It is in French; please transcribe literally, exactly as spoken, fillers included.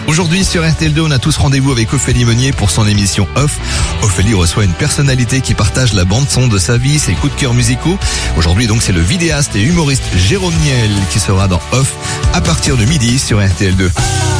Aujourd'hui sur R T L deux, on a tous rendez-vous avec Ophélie Meunier pour son émission Off. Ophélie reçoit une personnalité qui partage la bande-son de sa vie, ses coups de cœur musicaux. Aujourd'hui donc c'est le vidéaste et humoriste Jérôme Niel qui sera dans Off à partir de midi sur R T L deux.